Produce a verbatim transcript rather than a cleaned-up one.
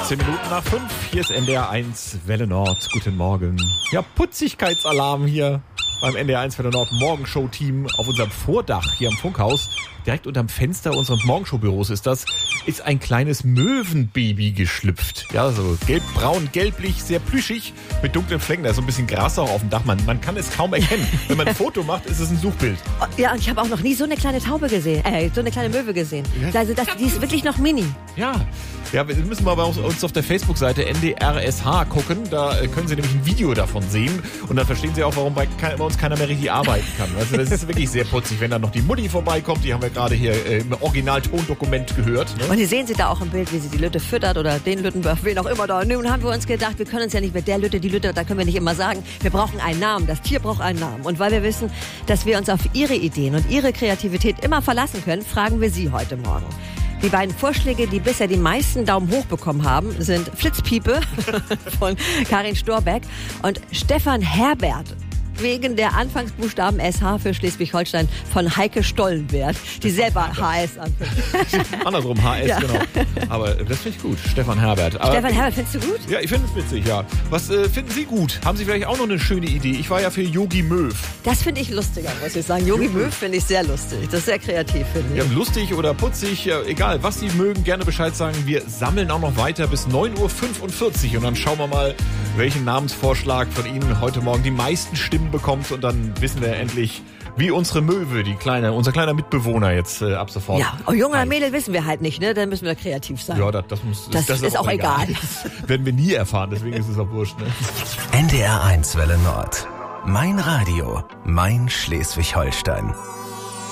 sechzehn Minuten nach fünf. Hier ist N D R eins Welle Nord. Guten Morgen. Ja, Putzigkeitsalarm hier beim N D R eins Welle Nord Morgenshow-Team auf unserem Vordach hier am Funkhaus. Direkt unterm Fenster unseres Morgenshow-Büros ist das, ist ein kleines Möwenbaby geschlüpft. Ja, so gelb-braun, gelblich, sehr plüschig, mit dunklen Flecken. Da ist so ein bisschen Gras auch auf dem Dach. Man, man kann es kaum erkennen. Wenn man ein Foto macht, ist es ein Suchbild. Ja, und ich habe auch noch nie so eine kleine Taube gesehen, äh, so eine kleine Möwe gesehen. Also das, die ist wirklich noch mini. Ja, ja, wir müssen mal bei uns auf der Facebook-Seite N D R S H gucken. Da können Sie nämlich ein Video davon sehen. Und dann verstehen Sie auch, warum bei, bei uns keiner mehr richtig arbeiten kann. Also das ist wirklich sehr putzig, wenn dann noch die Mutti vorbeikommt. Die haben wir gerade hier äh, im Original-Tondokument gehört. Ne? Und hier sehen Sie da auch im Bild, wie sie die Lütte füttert oder den Lüttenbach, wen auch immer da. Nun haben wir uns gedacht, wir können uns ja nicht mit der Lütte, die Lütte, da können wir nicht immer sagen. Wir brauchen einen Namen. Das Tier braucht einen Namen. Und weil wir wissen, dass wir uns auf Ihre Ideen und Ihre Kreativität immer verlassen können, fragen wir Sie heute Morgen. Die beiden Vorschläge, die bisher die meisten Daumen hoch bekommen haben, sind Flitzpiepe von Karin Storbeck und Stefan Herbert wegen der Anfangsbuchstaben S H für Schleswig-Holstein von Heike Stollenberg, die selber H S anfängt. Andersrum, H S, ja. Genau. Aber das finde ich gut, Stefan Herbert. Aber Stefan Herbert, findest du gut? Ja, ich finde es witzig, ja. Was äh, finden Sie gut? Haben Sie vielleicht auch noch eine schöne Idee? Ich war ja für Yogi Möw. Das finde ich lustiger, muss ich sagen. Yogi Möw finde ich sehr lustig. Das ist sehr kreativ, finde ich. Ja, lustig oder putzig, ja, egal, was Sie mögen, gerne Bescheid sagen. Wir sammeln auch noch weiter bis neun Uhr fünfundvierzig und dann schauen wir mal, welchen Namensvorschlag von Ihnen heute Morgen die meisten Stimmen bekommt und dann wissen wir endlich, wie unsere Möwe, die kleine, unser kleiner Mitbewohner jetzt äh, ab sofort. Ja, und Junge oder Mädel wissen wir halt nicht, ne? Dann müssen wir kreativ sein. Ja, das, das, muss, das, das ist, ist auch egal. egal. Das werden wir nie erfahren, deswegen ist es auch wurscht. Ne? N D R eins Welle Nord. Mein Radio, mein Schleswig-Holstein.